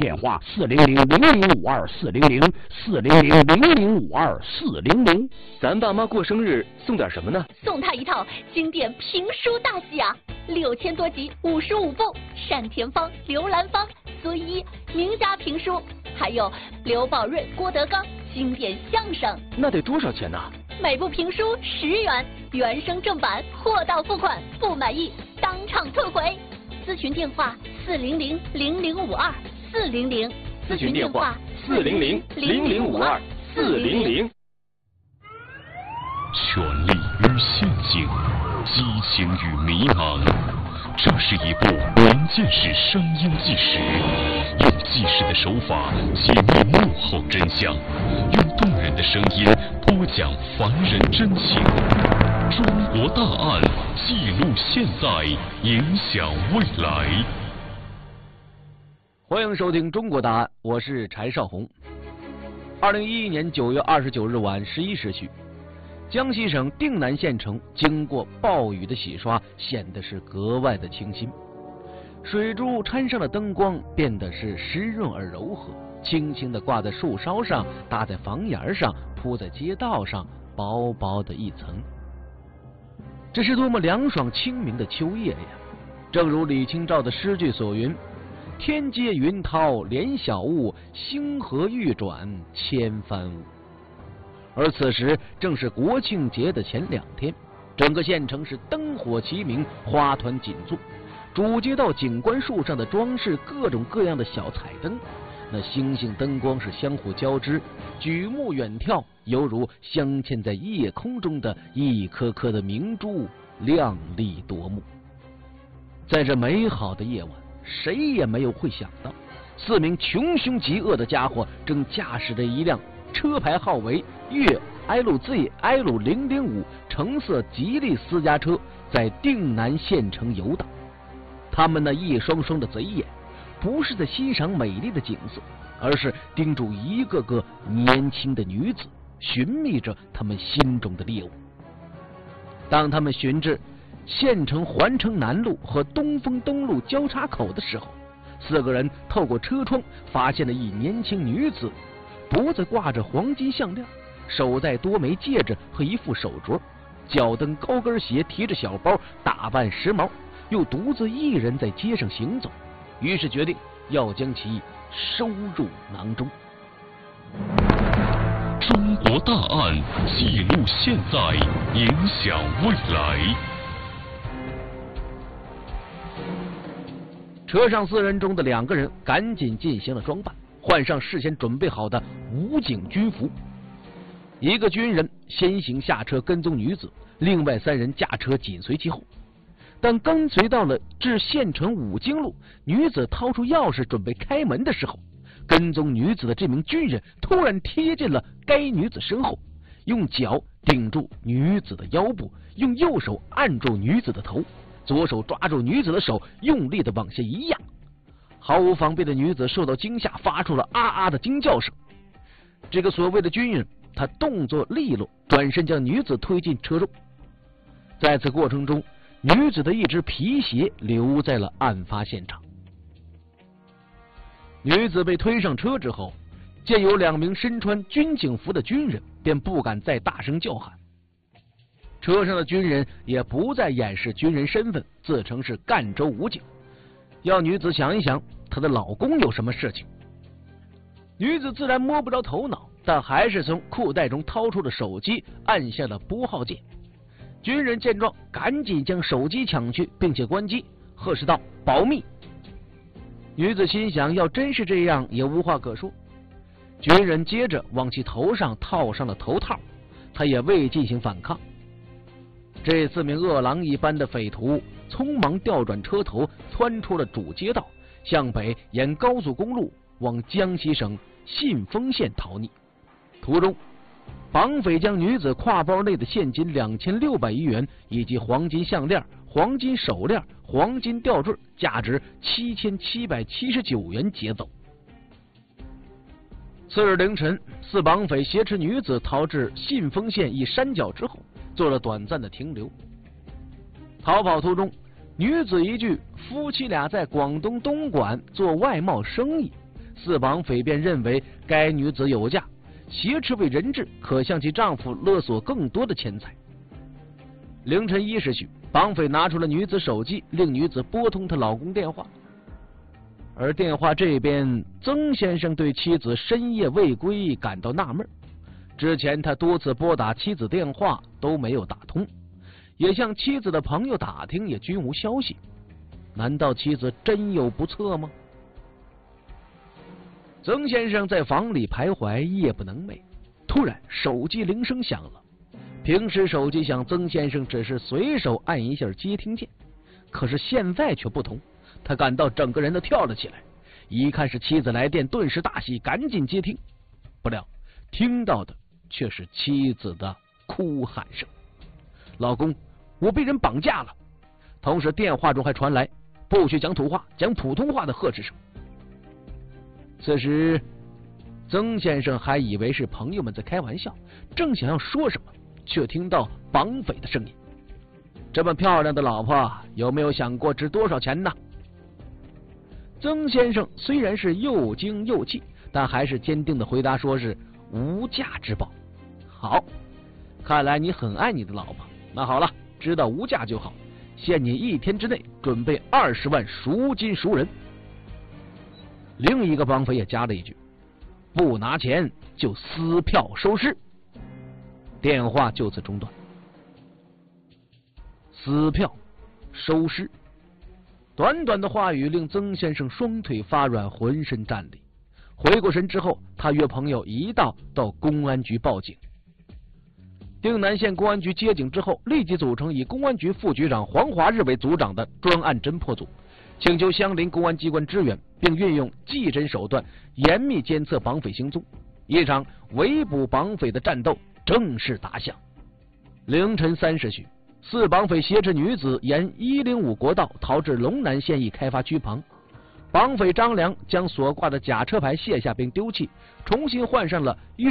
电话：400-0052-400，400-0052-400。 咱爸妈过生日送点什么呢？ 送他一套经典评书大戏啊，6000多集，55部，单田芳、刘兰芳、孙一名家评书，还有刘宝瑞、郭德纲经典相声。 那得多少钱呢？ 每部评书10元，原声正版，货到付款，不满意当场退回。咨询电话：400-0052-400。 咨询电话：400-0052-400。 权力与陷阱，激情与迷茫，这是一部民间史声音纪实，用纪实的手法解密幕后真相，用动人的声音播讲凡人真情。中国大案，记录现在，影响未来。 欢迎收听《中国大案》，我是柴少红。2011年9月29日晚11时许，江西省定南县城经过暴雨的洗刷，显得是格外的清新。水珠掺上了灯光，变得是湿润而柔和，轻轻地挂在树梢上，搭在房檐上，铺在街道上，薄薄的一层。这是多么凉爽清明的秋夜呀！正如李清照的诗句所云：天接云涛连小雾，星河欲转千帆舞。而此时正是国庆节的前2天，整个县城是灯火齐明，花团锦簇，主街道景观树上的装饰各种各样的小彩灯，那星星灯光是相互交织，举目远眺，犹如镶嵌在夜空中的一颗颗的明珠，亮丽夺目。在这美好的夜晚，谁也没有会想到，4名穷凶极恶的家伙正驾驶着一辆车牌号为粤 LZ L005 橙色吉利私家车在定南县城游荡。他们那一双双的贼眼，不是在欣赏美丽的景色，而是盯住一个个年轻的女子，寻觅着他们心中的猎物。当他们寻至县城环城南路和东风东路交叉口的时候，4个人透过车窗发现了一年轻女子，脖子挂着黄金项链，手戴多枚戒指和一副手镯，脚蹬高跟鞋，提着小包，打扮时髦，又独自一人在街上行走，于是决定要将其收入囊中。 中国大案，记录现在，影响未来。 车上4人中的2个人赶紧进行了装扮，换上事先准备好的武警军服。一个军人先行下车跟踪女子，另外3人驾车紧随其后。当跟随到了至县城5经路，女子掏出钥匙准备开门的时候，跟踪女子的这名军人突然贴近了该女子身后，用脚顶住女子的腰部，用右手按住女子的头，左手抓住女子的手，用力的往下一压。毫无防备的女子受到惊吓，发出了啊啊的惊叫声。这个所谓的军人，他动作利落，转身将女子推进车中。在此过程中，女子的一只皮鞋留在了案发现场。女子被推上车之后，见有2名身穿军警服的军人，便不敢再大声叫喊。车上的军人也不再掩饰军人身份，自称是赣州武警，要女子想一想她的老公有什么事情。女子自然摸不着头脑，但还是从裤袋中掏出了手机，按下了拨号键。军人见状，赶紧将手机抢去，并且关机，呵斥道：“保密！”女子心想，要真是这样，也无话可说。军人接着往其头上套上了头套，他也未进行反抗。这4名饿狼一般的匪徒匆忙调转车头，窜出了主街道，向北沿高速公路往江西省信丰县逃匿。途中，绑匪将女子挎包内的现金2600余元以及黄金项链、黄金手链、黄金吊坠价值7779元劫走。次日凌晨，4绑匪挟持女子逃至信丰县一山脚之后，做了短暂的停留。逃跑途中，女子一句夫妻俩在广东东莞做外贸生意， 四绑匪便认为该女子有价，挟持为人质，可向其丈夫勒索更多的钱财。凌晨1时许，绑匪拿出了女子手机，令女子拨通她老公电话。而电话这边，曾先生对妻子深夜未归感到纳闷。之前他多次拨打妻子电话都没有打通，也向妻子的朋友打听，也均无消息。难道妻子真有不测吗？曾先生在房里徘徊，夜不能寐。突然，手机铃声响了。平时手机响，曾先生只是随手按一下接听键，可是现在却不同。他感到整个人都跳了起来，一看是妻子来电，顿时大喜，赶紧接听。不料听到的却是妻子的哭喊声：“老公，我被人绑架了！”同时电话中还传来“不许讲土话，讲普通话”的呵斥声。此时曾先生还以为是朋友们在开玩笑，正想要说什么，却听到绑匪的声音：“这么漂亮的老婆，有没有想过值多少钱呢？”曾先生虽然是又惊又气，但还是坚定的回答说是无价之宝。好，看来你很爱你的老婆。那好了，知道无价就好，限你1天之内准备20万赎金赎人。另一个绑匪也加了一句：“不拿钱就撕票收尸。”电话就此中断。撕票收尸，短短的话语令曾先生双腿发软，浑身战栗。回过神之后，他约朋友一道到公安局报警。定南县公安局接警之后，立即组成以公安局副局长黄华日为组长的专案侦破组，请求相邻公安机关支援，并运用技侦手段严密监测绑匪行踪。一场围捕绑匪的战斗正式打响。凌晨3时许，四绑匪挟持女子沿105国道逃至龙南县一开发区旁。绑匪张良将所挂的假车牌卸下并丢弃，重新换上了粤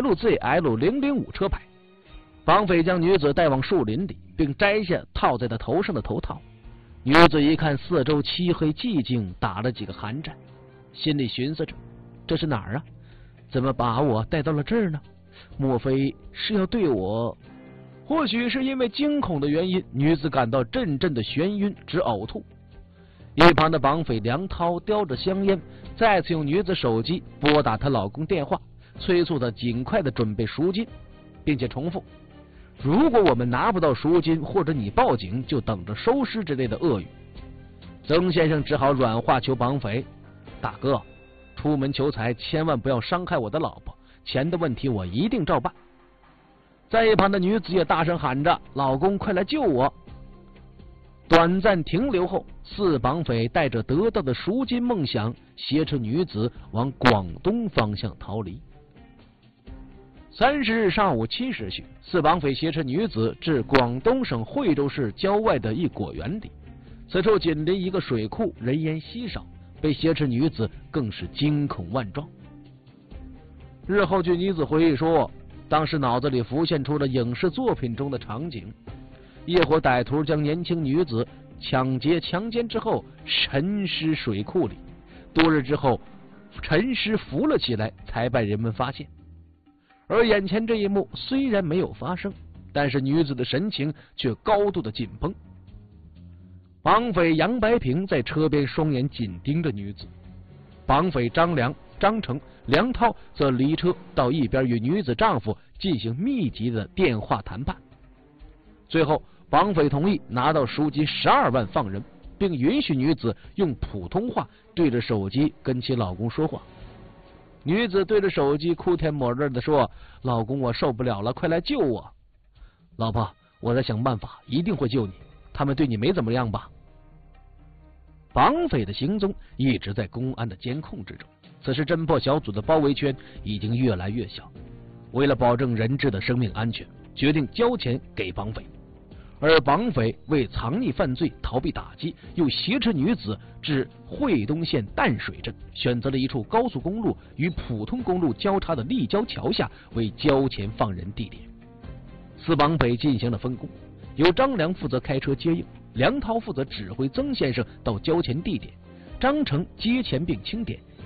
LZL005 车牌。绑匪将女子带往树林里，并摘下套在她头上的头套。女子一看四周漆黑寂静，打了几个寒战，心里寻思着：这是哪儿啊？怎么把我带到了这儿呢？莫非是要对我……或许是因为惊恐的原因，女子感到阵阵的眩晕，直呕吐。一旁的绑匪梁涛叼着香烟，再次用女子手机拨打她老公电话，催促她尽快的准备赎金，并且重复：如果我们拿不到赎金，或者你报警，就等着收尸之类的恶语。曾先生只好软化求绑匪：大哥，出门求财千万不要伤害我的老婆，钱的问题我一定照办。在一旁的女子也大声喊着：老公，快来救我！短暂停留后，四绑匪带着得到的赎金梦想，挟持女子往广东方向逃离。30日上午7时许，四绑匪挟持女子至广东省惠州市郊外的一果园里，此处紧邻一个水库，人烟稀少，被挟持女子更是惊恐万状。日后据女子回忆说，当时脑子里浮现出了影视作品中的场景，夜伙歹徒将年轻女子抢劫强奸之后沉尸水库里，多日之后沉尸浮了起来，才被人们发现。而眼前这一幕虽然没有发生，但是女子的神情却高度的紧绷。绑匪杨白平在车边双眼紧盯着女子，绑匪张良、张成、梁涛则离车到一边与女子丈夫进行密集的电话谈判。最后绑匪同意拿到赎金12万放人，并允许女子用普通话对着手机跟其老公说话。女子对着手机哭天抹泪的说：老公，我受不了了，快来救我！老婆，我在想办法，一定会救你，他们对你没怎么样吧？绑匪的行踪一直在公安的监控之中，此时侦破小组的包围圈已经越来越小。为了保证人质的生命安全，决定交钱给绑匪。而绑匪为藏匿犯罪、逃避打击，又挟持女子至惠东县淡水镇，选择了一处高速公路与普通公路交叉的立交桥下为交钱放人地点。四绑匪进行了分工，由张良负责开车接应，梁涛负责指挥曾先生到交钱地点，张成接钱并清点，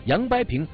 杨白平